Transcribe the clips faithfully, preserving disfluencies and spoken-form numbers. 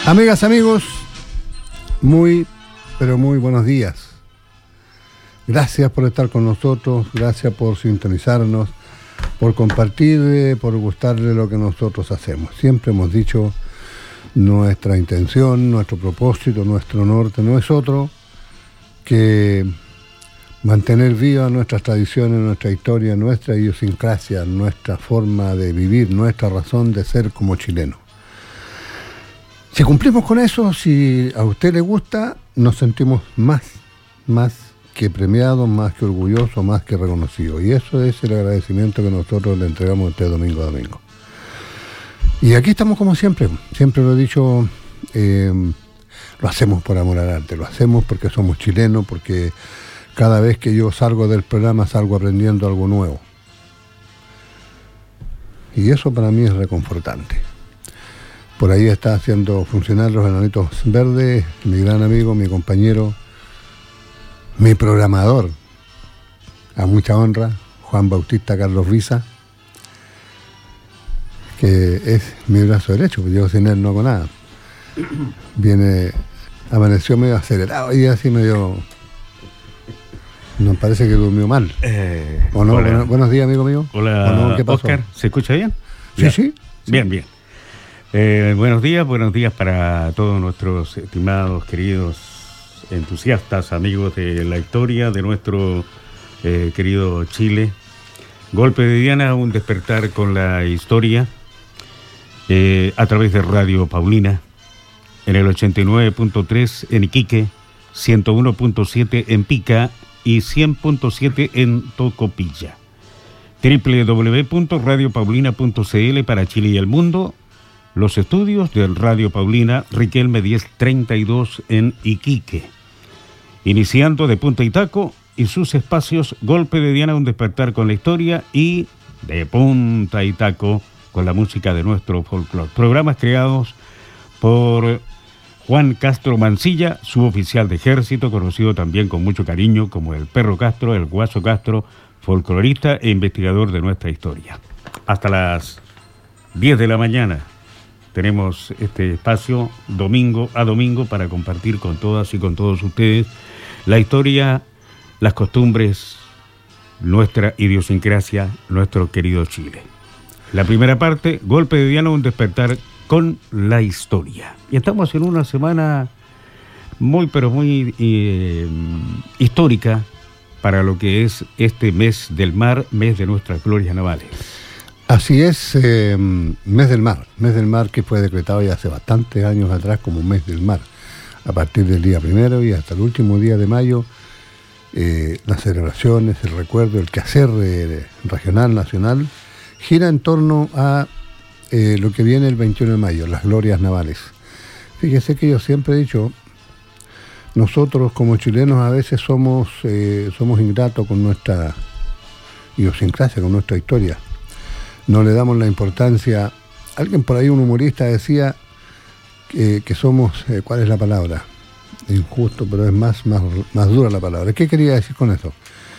Amigas, amigos, muy, pero muy buenos días. Gracias por estar con nosotros, gracias por sintonizarnos, por compartir, por gustarle lo que nosotros hacemos. Siempre hemos dicho, nuestra intención, nuestro propósito, nuestro norte no es otro que mantener vivas nuestras tradiciones, nuestra historia, nuestra idiosincrasia, nuestra forma de vivir, nuestra razón de ser como chilenos. Si cumplimos con eso, si a usted le gusta, nos sentimos más, más que premiados, más que orgullosos, más que reconocidos. Y eso es el agradecimiento que nosotros le entregamos este domingo a domingo. Y aquí estamos como siempre, siempre lo he dicho, eh, lo hacemos por amor al arte, lo hacemos porque somos chilenos, porque cada vez que yo salgo del programa salgo aprendiendo algo nuevo. Y eso para mí es reconfortante. Por ahí está haciendo funcionar los enanitos verdes, mi gran amigo, mi compañero, mi programador, a mucha honra, Juan Bautista Carlos Visa, que es mi brazo derecho, porque yo sin él no hago nada. Viene, amaneció medio acelerado y así medio... Nos parece que durmió mal. Eh, ¿O no? Bueno, buenos días, amigo mío. Hola, no? ¿Qué pasó? Oscar, ¿se escucha bien? Sí, sí, sí. Bien, bien. Eh, buenos días, buenos días para todos nuestros estimados, queridos, entusiastas, amigos de la historia de nuestro eh, querido Chile. Golpe de Diana, un despertar con la historia eh, a través de Radio Paulina, en el ochenta y nueve punto tres en Iquique, ciento uno punto siete en Pica y cien punto siete en Tocopilla. doble u doble u doble u punto radio paulina punto c l para Chile y el mundo. Los estudios del Radio Paulina, Riquelme diez treinta y dos en Iquique. Iniciando de Punta y Taco y sus espacios Golpe de Diana, un despertar con la historia, y de Punta y Taco con la música de nuestro folclore. Programas creados por Juan Castro Mancilla, suboficial de ejército, conocido también con mucho cariño como el Perro Castro, el Guaso Castro, folclorista e investigador de nuestra historia. Hasta las diez de la mañana tenemos este espacio domingo a domingo para compartir con todas y con todos ustedes la historia, las costumbres, nuestra idiosincrasia, nuestro querido Chile. La primera parte, Golpe de Diana, un despertar con la historia. Y estamos en una semana muy, pero muy eh, histórica para lo que es este mes del mar, mes de nuestras glorias navales. Así es, eh, mes del mar, mes del mar que fue decretado ya hace bastantes años atrás como mes del mar. A partir del día primero y hasta el último día de mayo, eh, las celebraciones, el recuerdo, el quehacer eh, regional, nacional, gira en torno a eh, lo que viene el veintiuno de mayo, las glorias navales. Fíjese que yo siempre he dicho, nosotros como chilenos a veces somos, eh, somos ingratos con nuestra idiosincrasia, con nuestra historia. No le damos la importancia. Alguien por ahí, un humorista, decía que, que somos, eh, ¿cuál es la palabra? Injusto, pero es más, más, más dura la palabra. ¿Qué quería decir con eso?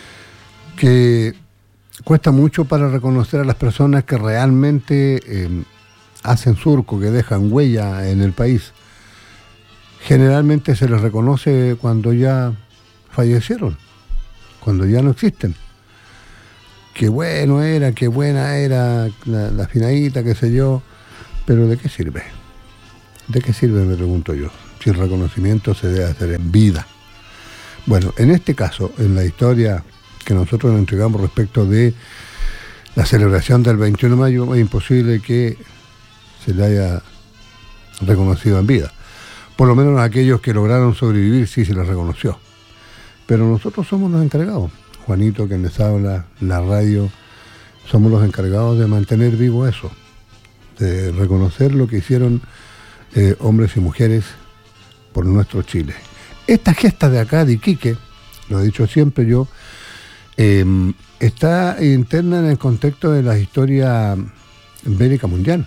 Que cuesta mucho para reconocer a las personas que realmente eh, hacen surco, que dejan huella en el país. Generalmente se les reconoce cuando ya fallecieron, cuando ya no existen. Qué bueno era, qué buena era la, la finadita, qué sé yo, pero ¿de qué sirve? ¿De qué sirve, me pregunto yo, si el reconocimiento se debe hacer en vida? Bueno, en este caso, en la historia que nosotros nos entregamos respecto de la celebración del veintiuno de mayo, es imposible que se le haya reconocido en vida. Por lo menos aquellos que lograron sobrevivir sí se les reconoció. Pero nosotros somos los encargados. Juanito, quien les habla, la radio, somos los encargados de mantener vivo eso, de reconocer lo que hicieron eh, hombres y mujeres por nuestro Chile. Esta gesta de acá, de Iquique, lo he dicho siempre yo, eh, está interna en el contexto de la historia bélica mundial.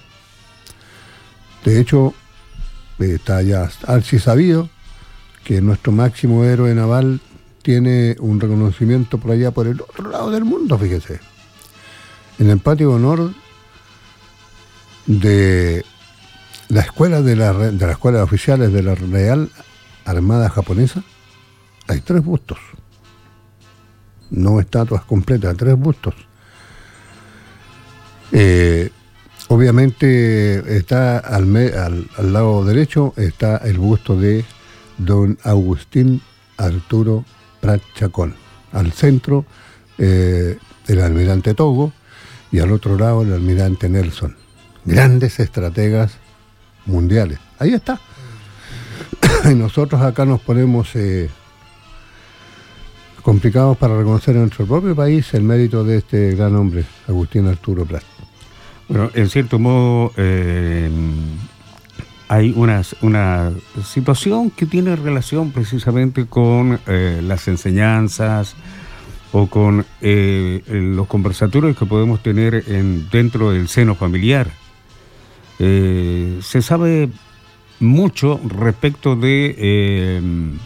De hecho, eh, está ya archi sabido que nuestro máximo héroe naval tiene un reconocimiento por allá, por el otro lado del mundo, fíjese. En el patio de honor de la escuela de la, de la escuela de oficiales de la Real Armada Japonesa hay tres bustos. No estatuas completas, tres bustos. Eh, obviamente está al, me, al, al lado derecho está el busto de don Agustín Arturo Prat Chacón. Al centro eh, el almirante Togo y al otro lado el almirante Nelson. Grandes estrategas mundiales. Ahí está. Y nosotros acá nos ponemos eh, complicados para reconocer en nuestro propio país el mérito de este gran hombre, Agustín Arturo Prat. Bueno, en cierto modo eh, hay una, una situación que tiene relación precisamente con eh, las enseñanzas o con eh, los conversatorios que podemos tener en, dentro del seno familiar. Eh, se sabe mucho respecto de eh,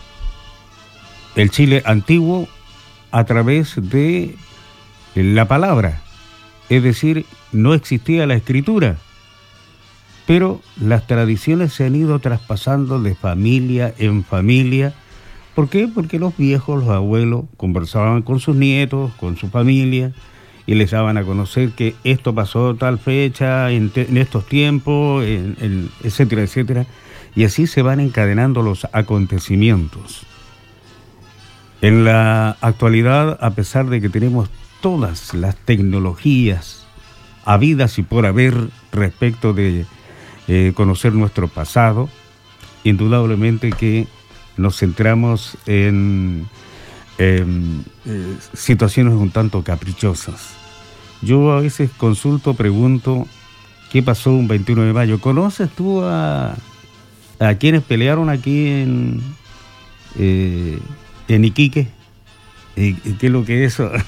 el Chile antiguo a través de la palabra, es decir, no existía la escritura, pero las tradiciones se han ido traspasando de familia en familia. ¿Por qué? Porque los viejos, los abuelos, conversaban con sus nietos, con su familia, y les daban a conocer que esto pasó tal fecha, en, te, en estos tiempos, en, en, etcétera, etcétera. Y así se van encadenando los acontecimientos. En la actualidad, a pesar de que tenemos todas las tecnologías habidas y por haber respecto de eh, conocer nuestro pasado, indudablemente que nos centramos en, en eh, situaciones un tanto caprichosas. Yo a veces consulto, pregunto, ¿qué pasó un veintiuno de mayo? ¿Conoces tú a, a quienes pelearon aquí en, eh, en Iquique? ¿Y qué es lo que es eso?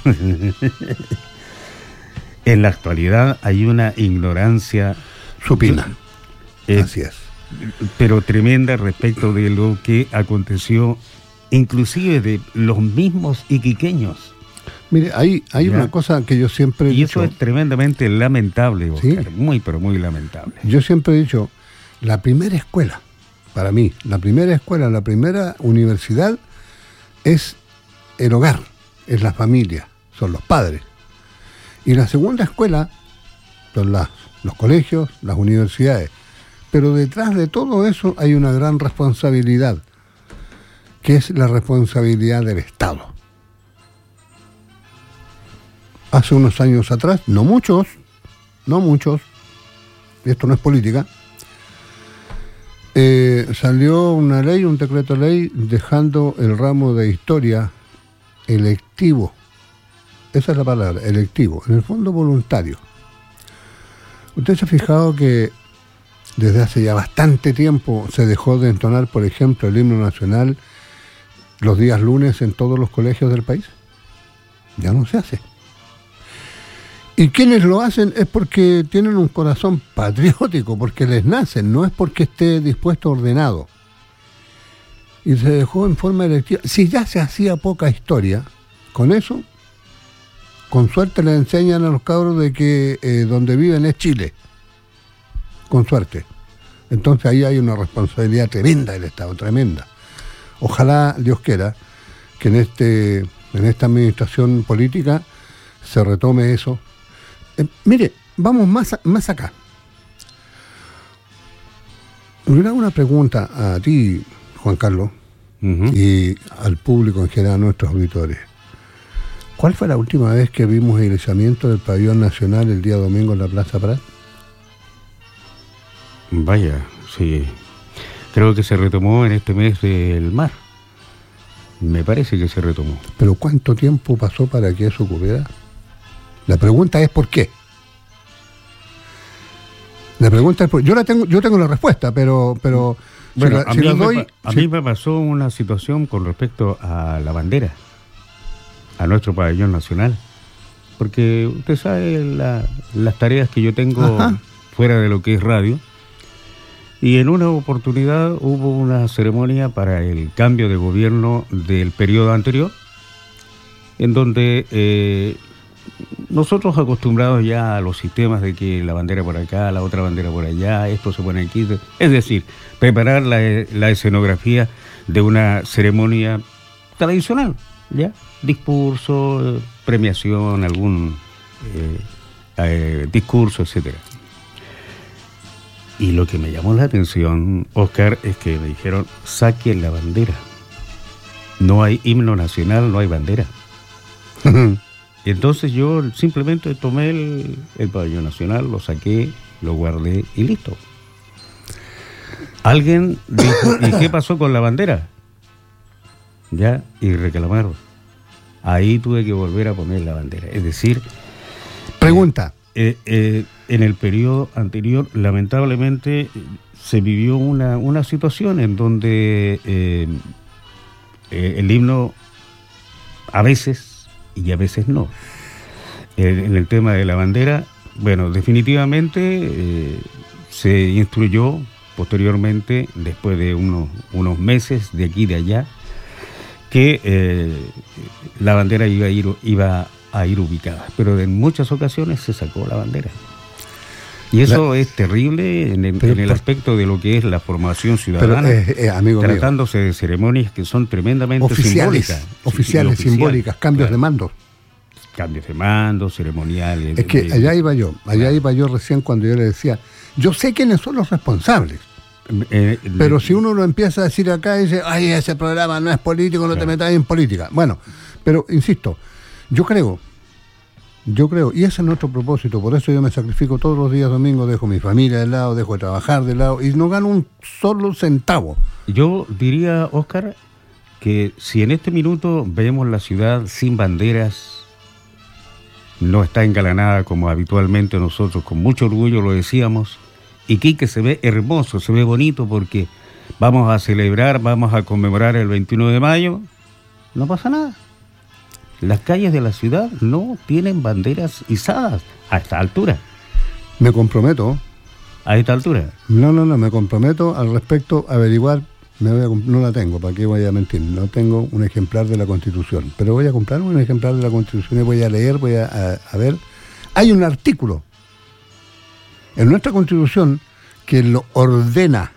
En la actualidad hay una ignorancia supina. Eh, Así es. Pero tremenda respecto de lo que aconteció, inclusive de los mismos iquiqueños. Mire, hay, hay una cosa que yo siempre he y dicho. Y eso es tremendamente lamentable, Oscar, ¿sí? Muy, pero muy lamentable. Yo siempre he dicho, la primera escuela, para mí, la primera escuela, la primera universidad es el hogar, es la familia, son los padres. Y la segunda escuela son las, los colegios, las universidades. Pero detrás de todo eso hay una gran responsabilidad, que es la responsabilidad del Estado. Hace unos años atrás, no muchos, no muchos, esto no es política, eh, salió una ley, un decreto ley, dejando el ramo de historia electivo. Esa es la palabra, electivo, en el fondo voluntario. Usted se ha fijado que desde hace ya bastante tiempo se dejó de entonar, por ejemplo, el himno nacional los días lunes en todos los colegios del país. Ya no se hace. Y quienes lo hacen es porque tienen un corazón patriótico, porque les nacen, no es porque esté dispuesto ordenado. Y se dejó en forma electiva. Si ya se hacía poca historia, con eso, con suerte le enseñan a los cabros de que eh, donde viven es Chile. Con suerte. Entonces ahí hay una responsabilidad tremenda del Estado, tremenda. Ojalá, Dios quiera, que en este en esta administración política se retome eso. Eh, mire, vamos más, a, más acá. Le hago una pregunta a ti, Juan Carlos, uh-huh. y al público en general, a nuestros auditores. ¿Cuál fue la última vez que vimos el izamiento del pabellón nacional el día domingo en la Plaza Prat? Vaya, sí. Creo que se retomó en este mes del mar. Me parece que se retomó. ¿Pero cuánto tiempo pasó para que eso ocurriera? La pregunta es ¿por qué? La pregunta es por... Yo la tengo, yo tengo la respuesta, pero... pero bueno, si la, a, si mí la me, doy, a si... mí me pasó una situación con respecto a la bandera, a nuestro pabellón nacional. Porque usted sabe la, las tareas que yo tengo Ajá. fuera de lo que es radio. Y en una oportunidad hubo una ceremonia para el cambio de gobierno del periodo anterior, en donde eh, nosotros acostumbrados ya a los sistemas de que la bandera por acá, la otra bandera por allá, esto se pone aquí, es decir, preparar la, la escenografía de una ceremonia tradicional, ¿ya? Discurso, premiación, algún eh, eh, discurso, etcétera. Y lo que me llamó la atención, Oscar, es que me dijeron, saquen la bandera. No hay himno nacional, no hay bandera. Y entonces yo simplemente tomé el, el pabellón nacional, lo saqué, lo guardé y listo. Alguien dijo, ¿y qué pasó con la bandera? Ya, y reclamaron. Ahí tuve que volver a poner la bandera. Es decir... Pregunta. Eh, eh, en el periodo anterior, lamentablemente, se vivió una, una situación en donde eh, eh, el himno a veces y a veces no. Eh, en el tema de la bandera, bueno, definitivamente eh, se instruyó posteriormente, después de unos, unos meses de aquí y de allá, que eh, la bandera iba a ir, iba a ir ubicada, pero en muchas ocasiones se sacó la bandera. Y eso la, es terrible en el, pero, en el aspecto de lo que es la formación ciudadana, pero, eh, eh, amigo tratándose mío. de ceremonias que son tremendamente oficiales, simbólicas. Oficiales, oficial, simbólicas, cambios claro. de mando. Cambios de mando, ceremoniales. Es que de, allá iba yo, allá claro. iba yo recién cuando yo le decía, yo sé quiénes son los responsables. Eh, pero eh, si uno lo empieza a decir acá y dice, ay, ese programa no es político, no claro. te metas en política. Bueno, pero insisto, yo creo, yo creo, y ese es nuestro propósito, por eso yo me sacrifico todos los días domingos, dejo mi familia de lado, dejo de trabajar de lado, y no gano un solo centavo. Yo diría, Óscar, que si en este minuto vemos la ciudad sin banderas, no está engalanada como habitualmente nosotros, con mucho orgullo lo decíamos, Iquique se ve hermoso, se ve bonito porque vamos a celebrar, vamos a conmemorar el veintiuno de mayo, no pasa nada. Las calles de la ciudad no tienen banderas izadas a esta altura. Me comprometo. ¿A esta altura? No, no, no, me comprometo al respecto a averiguar, me voy a, no la tengo, ¿para qué voy a mentir? No tengo un ejemplar de la Constitución, pero voy a comprar un ejemplar de la Constitución y voy a leer, voy a, a, a ver. Hay un artículo en nuestra Constitución que lo ordena.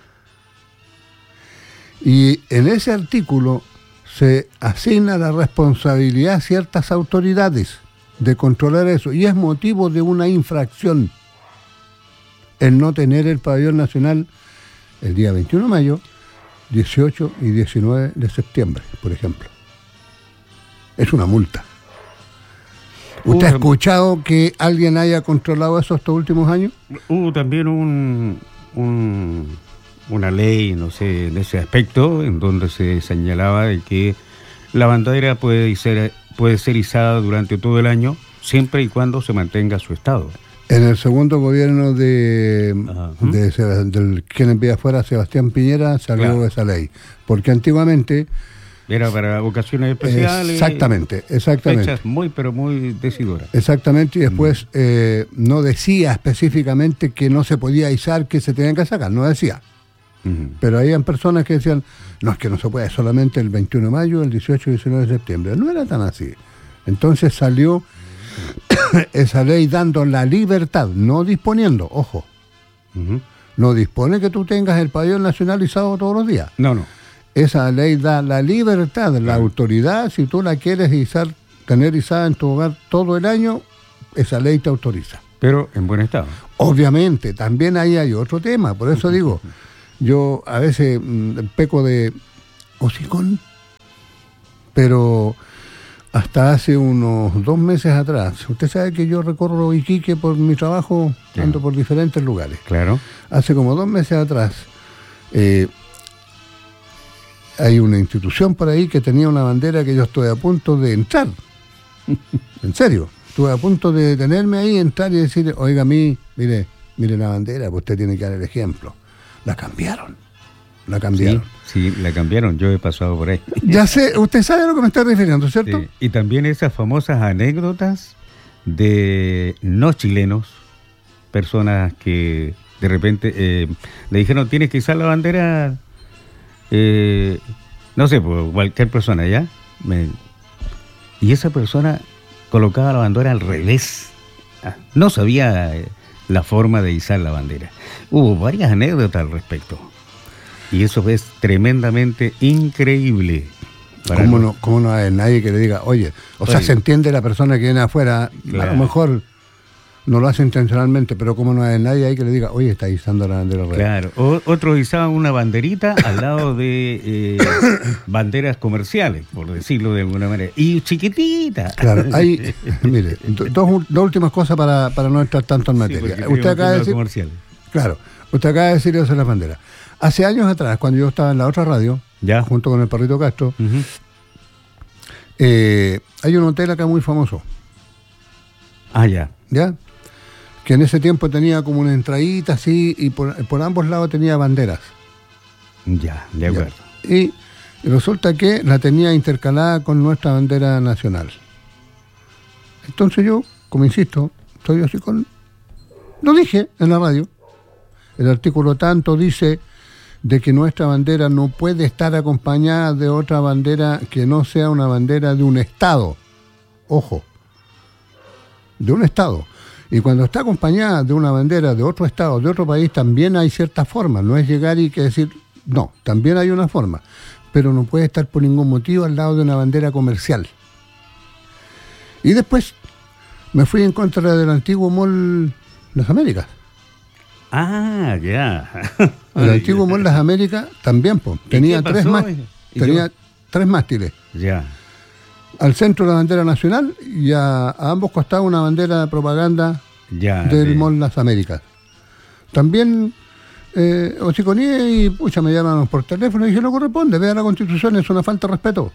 Y en ese artículo se asigna la responsabilidad a ciertas autoridades de controlar eso. Y es motivo de una infracción el no tener el pabellón nacional el día veintiuno de mayo, dieciocho y diecinueve de septiembre, por ejemplo. Es una multa. ¿Usted uh, ha escuchado que alguien haya controlado eso estos últimos años? Hubo también un, un, una ley, no sé, en ese aspecto, en donde se señalaba de que la bandera puede ser, puede ser izada durante todo el año, siempre y cuando se mantenga su estado. En el segundo gobierno de, uh-huh. de, de del quien envía fuera Sebastián Piñera salió claro. esa ley, porque antiguamente era para ocasiones especiales. Exactamente, exactamente. Fechas muy, pero muy decidoras. Exactamente, y después mm. eh, no decía específicamente que no se podía izar, que se tenían que sacar, no decía. Mm. Pero habían personas que decían, no, es que no se puede, solamente el veintiuno de mayo, el dieciocho y diecinueve de septiembre. No era tan así. Entonces salió esa ley dando la libertad, no disponiendo, ojo, mm-hmm. no dispone que tú tengas el pabellón nacional izado todos los días. No, no. Esa ley da la libertad, la claro. autoridad, si tú la quieres izar, tener izada en tu hogar todo el año, esa ley te autoriza. Pero en buen estado. Obviamente, también ahí hay otro tema, por eso digo, yo a veces mmm, peco de hocicón, pero hasta hace unos dos meses atrás, usted sabe que yo recorro Iquique por mi trabajo, claro. ando por diferentes lugares. Claro. Hace como dos meses atrás, eh, hay una institución por ahí que tenía una bandera que yo estoy a punto de entrar. En serio, estuve a punto de detenerme ahí, entrar y decir, oiga, a mí, mire, mire la bandera, pues usted tiene que dar el ejemplo. La cambiaron, la cambiaron. Sí, sí, la cambiaron, yo he pasado por ahí. Ya sé, usted sabe a lo que me está refiriendo, ¿cierto? Sí. Y también esas famosas anécdotas de no chilenos, personas que de repente eh, le dijeron, tienes que izar la bandera... Eh, no sé, por cualquier persona ya me... y esa persona colocaba la bandera al revés. No sabía eh, la forma de izar la bandera. Hubo varias anécdotas al respecto. Y eso es tremendamente increíble. ¿Cómo no, ¿Cómo no hay nadie que le diga, oye, o oye, sea, se entiende la persona que viene afuera, claro, a lo mejor no lo hace intencionalmente, pero como no hay nadie ahí que le diga, oye, está izando la bandera al revés? Claro, o, otros izaban una banderita al lado de eh, banderas comerciales, por decirlo de alguna manera, y chiquitita. Claro, hay, mire, do, dos, dos últimas cosas para, para no entrar tanto en materia. Sí, usted acaba de decir, comerciales. Claro, usted acaba de decir eso de las banderas. Hace años atrás, cuando yo estaba en la otra radio, ya, junto con el Perrito Castro, uh-huh. eh, hay un hotel acá muy famoso. Ah, ya. ¿Ya? Que en ese tiempo tenía como una entradita así y por, por ambos lados tenía banderas. Ya, de acuerdo. Ya. Y resulta que la tenía intercalada con nuestra bandera nacional. Entonces yo, como insisto, estoy así con... Lo dije en la radio. El artículo tanto dice de que nuestra bandera no puede estar acompañada de otra bandera que no sea una bandera de un Estado. Ojo, de un Estado. Y cuando está acompañada de una bandera de otro Estado, de otro país, también hay ciertas formas. No es llegar y que decir, no, también hay una forma. Pero no puede estar por ningún motivo al lado de una bandera comercial. Y después me fui en contra del antiguo Mall Las Américas. Ah, ya. El antiguo Mall Las Américas también, pues, tenía tres más, tenía tres mástiles. Ya. Al centro la bandera nacional y a, a ambos costados una bandera de propaganda ya, del sí. Mall Las Américas. También eh, hociconeé y pucha, me llaman por teléfono y dije, no corresponde, vea la Constitución, es una falta de respeto.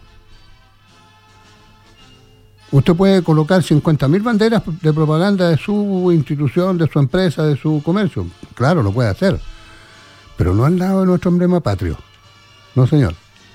Usted puede colocar cincuenta mil banderas de propaganda de su institución, de su empresa, de su comercio. Claro, lo puede hacer. Pero no al lado de nuestro emblema patrio. No, señor.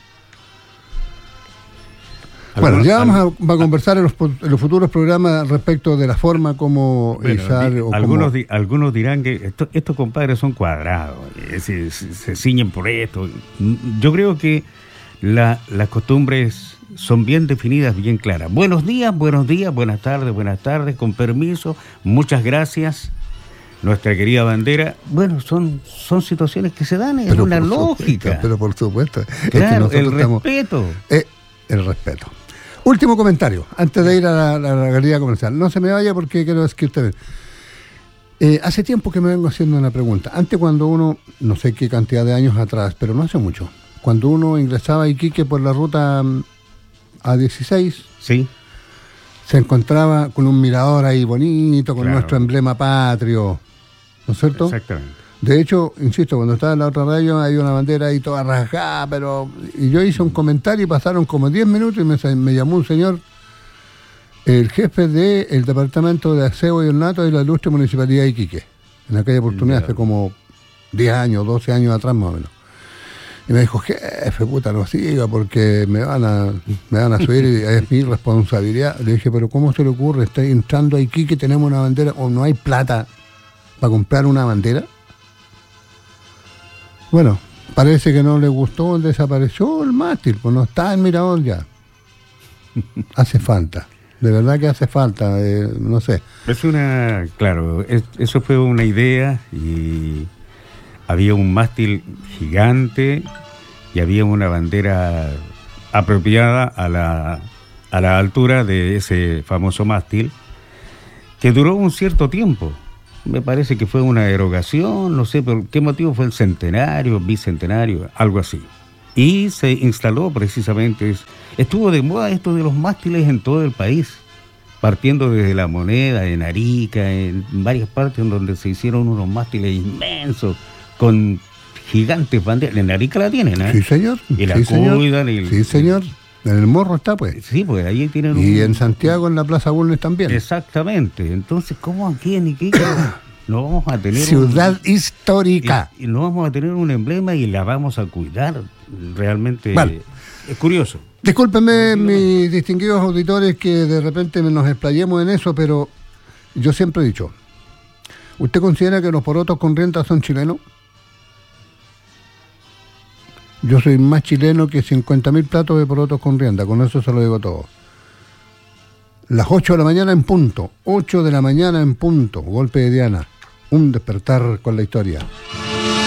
Bueno, ya vamos a, a conversar en los, en los futuros programas respecto de la forma como bueno, izar di, o algunos, como... di, algunos dirán que esto, estos compadres son cuadrados, se, se, se ciñen por esto. Yo creo que la, las costumbres son bien definidas, bien claras. Buenos días, buenos días, buenas tardes, buenas tardes, con permiso, muchas gracias. Nuestra querida bandera, bueno, son son situaciones que se dan en pero una lógica. Supuesto, pero por supuesto. Claro, es que el estamos, respeto. Eh, el respeto. Último comentario, antes de ir a la, la, la galería comercial. No se me vaya porque quiero que ustedes... Eh, hace tiempo que me vengo haciendo una pregunta. Antes cuando uno, no sé qué cantidad de años atrás, pero no hace mucho, cuando uno ingresaba a Iquique por la ruta A dieciséis, sí, se encontraba con un mirador ahí bonito, con claro. nuestro emblema patrio, ¿no es cierto? Exactamente. De hecho, insisto, cuando estaba en la otra radio hay una bandera ahí toda rasgada, pero... Y yo hice un comentario y pasaron como diez minutos y me, me llamó un señor, el jefe del Departamento de Aseo y Ornato de la Ilustre Municipalidad de Iquique, en aquella oportunidad, yeah. hace como diez años, doce años atrás más o menos. Y me dijo, jefe, puta, no siga porque me van a me van a subir y es mi responsabilidad. Le dije, pero ¿cómo se le ocurre? Está entrando a Iquique, tenemos una bandera, o no hay plata para comprar una bandera. Bueno, parece que no le gustó, desapareció el mástil, pues no está en Mirador ya. Hace falta, de verdad que hace falta, eh, no sé. Es una, claro, es, eso fue una idea y había un mástil gigante y había una bandera apropiada a la, a la altura de ese famoso mástil que duró un cierto tiempo. Me parece que fue una erogación, no sé por qué motivo fue el centenario, bicentenario, algo así. Y se instaló precisamente, estuvo de moda esto de los mástiles en todo el país, partiendo desde La Moneda, en Arica, en varias partes en donde se hicieron unos mástiles inmensos, con gigantes banderas. En Arica la tienen, ¿eh? Sí, señor. Y la sí, cuidan. Y el, sí, señor. En el Morro está, pues. Sí, pues ahí tienen... Y un... en Santiago, en la Plaza Bulnes también. Exactamente. Entonces, ¿cómo aquí en Iquique no vamos a tener... Ciudad un... histórica. Y, y no vamos a tener un emblema y la vamos a cuidar. Realmente vale. Es curioso. Discúlpenme, mis distinguidos auditores, que de repente nos explayemos en eso, pero yo siempre he dicho, ¿usted considera que los porotos con rienda son chilenos? Yo soy más chileno que cincuenta mil platos de porotos con rienda, con eso se lo digo todo. Las ocho de la mañana en punto, ocho de la mañana en punto, golpe de Diana, un despertar con la historia.